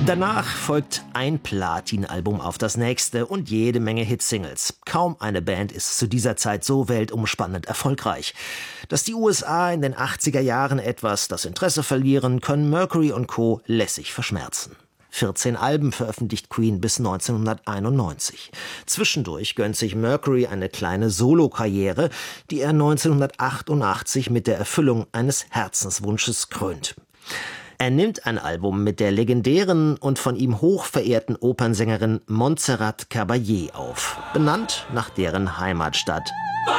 Danach folgt ein Platin-Album auf das nächste und jede Menge Hitsingles. Kaum eine Band ist zu dieser Zeit so weltumspannend erfolgreich. Dass die USA in den 80er Jahren etwas das Interesse verlieren, können Mercury und Co. lässig verschmerzen. 14 Alben veröffentlicht Queen bis 1991. Zwischendurch gönnt sich Mercury eine kleine Solokarriere, die er 1988 mit der Erfüllung eines Herzenswunsches krönt. Er nimmt ein Album mit der legendären und von ihm hochverehrten Opernsängerin Montserrat Caballé auf, benannt nach deren Heimatstadt.